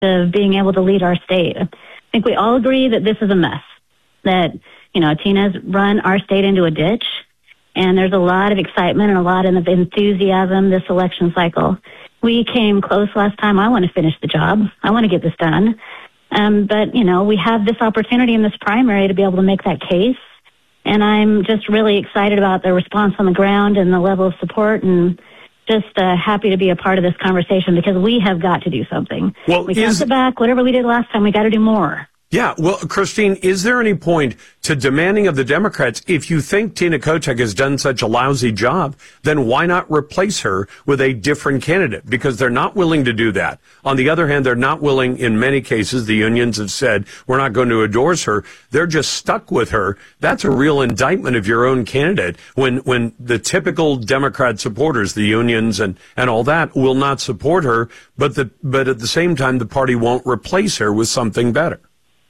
of being able to lead our state. I think we all agree that this is a mess, that, Tina's run our state into a ditch, and there's a lot of excitement and a lot of enthusiasm this election cycle. We came close last time. I want to finish the job. I want to get this done. But, we have this opportunity in this primary to be able to make that case. And I'm just really excited about the response on the ground and the level of support, and just happy to be a part of this conversation, because we have got to do something. Well, we can't sit back. Whatever we did last time, we got to do more. Yeah, well, Christine, is there any point to demanding of the Democrats, if you think Tina Kotek has done such a lousy job, then why not replace her with a different candidate? Because they're not willing to do that. On the other hand, they're not willing, in many cases, the unions have said, we're not going to endorse her. They're just stuck with her. That's a real indictment of your own candidate when the typical Democrat supporters, the unions and all that, will not support her, but at the same time, the party won't replace her with something better.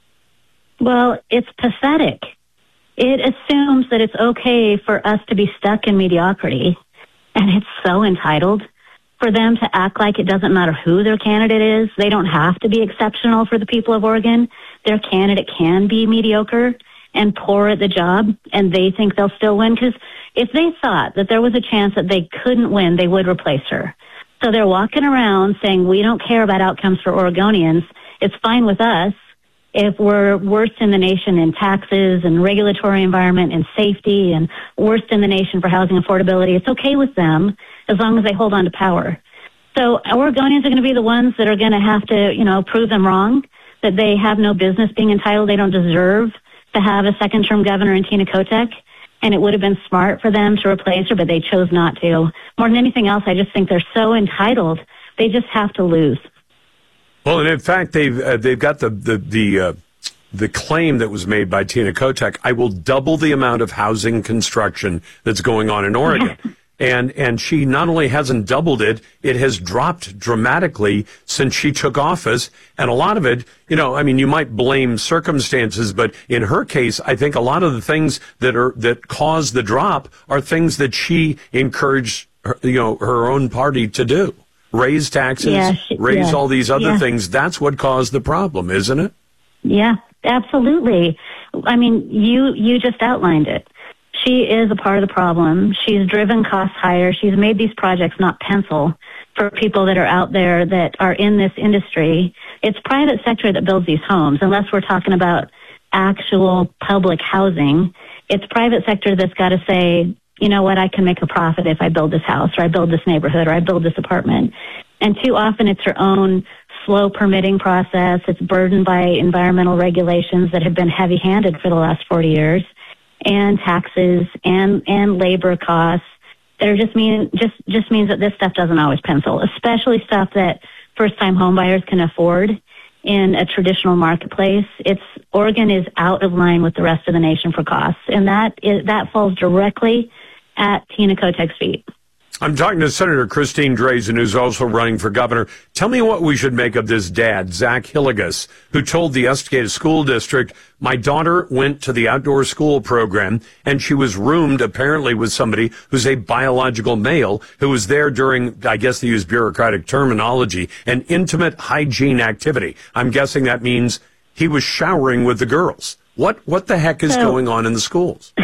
Well, it's pathetic. It assumes that it's okay for us to be stuck in mediocrity, and it's so entitled for them to act like it doesn't matter who their candidate is. They don't have to be exceptional for the people of Oregon. Their candidate can be mediocre and poor at the job, and they think they'll still win, because if they thought that there was a chance that they couldn't win, they would replace her. So they're walking around saying, we don't care about outcomes for Oregonians. It's fine with us if we're worst in the nation in taxes and regulatory environment and safety, and worst in the nation for housing affordability. It's okay with them as long as they hold on to power. So Oregonians are going to be the ones that are going to have to, prove them wrong, that they have no business being entitled. They don't deserve to have a second-term governor in Tina Kotek, and it would have been smart for them to replace her, but they chose not to. More than anything else, I just think they're so entitled, they just have to lose. Well, and in fact, they've got the claim that was made by Tina Kotek. I will double the amount of housing construction that's going on in Oregon. And she not only hasn't doubled it, it has dropped dramatically since she took office. And a lot of it, you might blame circumstances, but in her case, I think a lot of the things that caused the drop are things that she encouraged her own party to do. Raise taxes, raise all these other things. That's what caused the problem, isn't it? Yeah, absolutely. I mean, you just outlined it. She is a part of the problem. She's driven costs higher. She's made these projects not pencil for people that are out there that are in this industry. It's private sector that builds these homes, unless we're talking about actual public housing. It's private sector that's got to say, you know what, I can make a profit if I build this house, or I build this neighborhood, or I build this apartment. And too often it's her own slow permitting process. It's burdened by environmental regulations that have been heavy-handed for the last 40 years, and taxes and labor costs. That just means that this stuff doesn't always pencil, especially stuff that first-time homebuyers can afford in a traditional marketplace. Oregon is out of line with the rest of the nation for costs, and that falls directly at Tina Kotek's feet. I'm talking to Senator Christine Drazan, who's also running for governor. Tell me what we should make of this dad, Zach Hillegas, who told the Estacada School District, my daughter went to the outdoor school program, and she was roomed apparently with somebody who's a biological male who was there during, I guess they use bureaucratic terminology, an intimate hygiene activity. I'm guessing that means he was showering with the girls. What the heck is going on in the schools?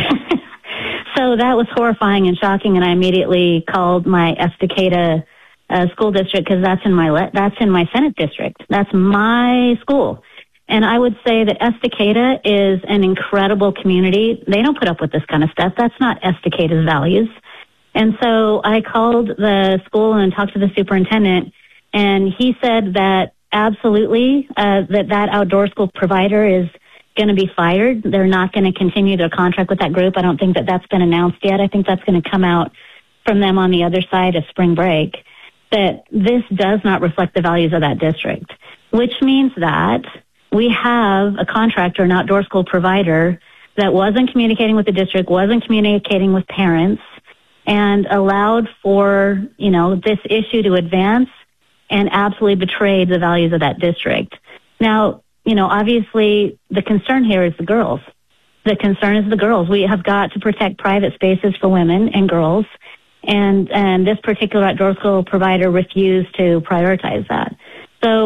So that was horrifying and shocking, and I immediately called my Estacada school district, because that's in my Senate district. That's my school. And I would say that Estacada is an incredible community. They don't put up with this kind of stuff. That's not Estacada's values. And so I called the school and talked to the superintendent, and he said that absolutely that outdoor school provider is going to be fired. They're not going to continue their contract with that group. I don't think that that's been announced yet. I think that's going to come out from them on the other side of spring break. That this does not reflect the values of that district, which means that we have a contractor, an outdoor school provider, that wasn't communicating with the district, wasn't communicating with parents, and allowed for, this issue to advance and absolutely betrayed the values of that district. Now, obviously the concern here is the girls. The concern is the girls. We have got to protect private spaces for women and girls. And this particular outdoor school provider refused to prioritize that. So,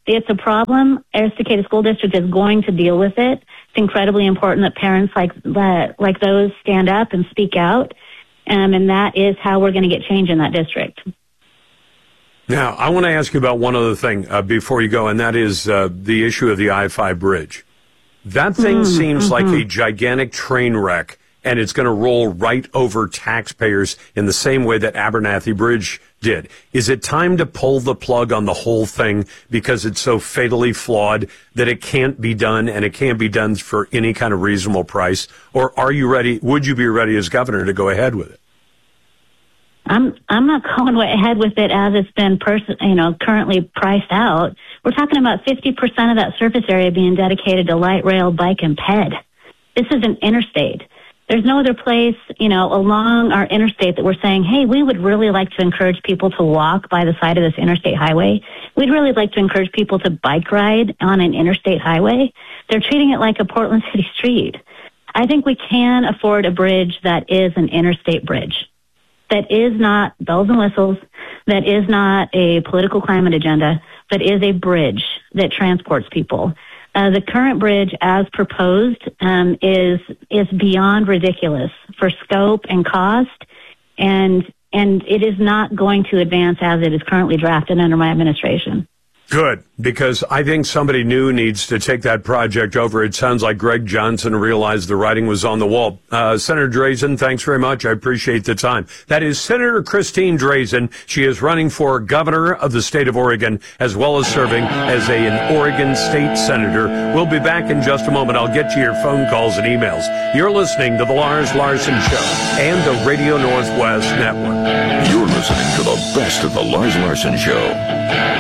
it's a problem. Estacada School District is going to deal with it. It's incredibly important that parents like those stand up and speak out. And that is how we're going to get change in that district. Now, I want to ask you about one other thing before you go, and that is the issue of the I-5 bridge. That thing seems like a gigantic train wreck, and it's going to roll right over taxpayers in the same way that Abernathy Bridge did. Is it time to pull the plug on the whole thing because it's so fatally flawed that it can't be done, and it can't be done for any kind of reasonable price? Or are you ready? Would you be ready as governor to go ahead with it? I'm not going ahead with it as it's been currently priced out. We're talking about 50% of that surface area being dedicated to light rail, bike, and ped. This is an interstate. There's no other place, along our interstate that we're saying, hey, we would really like to encourage people to walk by the side of this interstate highway. We'd really like to encourage people to bike ride on an interstate highway. They're treating it like a Portland City street. I think we can afford a bridge that is an interstate bridge, that is not bells and whistles, that is not a political climate agenda, but is a bridge that transports people. The current bridge, as proposed, is beyond ridiculous for scope and cost, and it is not going to advance as it is currently drafted under my administration. Good, because I think somebody new needs to take that project over. It sounds like Greg Johnson realized the writing was on the wall. Senator Drazen, thanks very much. I appreciate the time. That is Senator Christine Drazen. She is running for governor of the state of Oregon, as well as serving as an Oregon state senator. We'll be back in just a moment. I'll get you your phone calls and emails. You're listening to The Lars Larson Show and the Radio Northwest Network. You're listening to the best of The Lars Larson Show.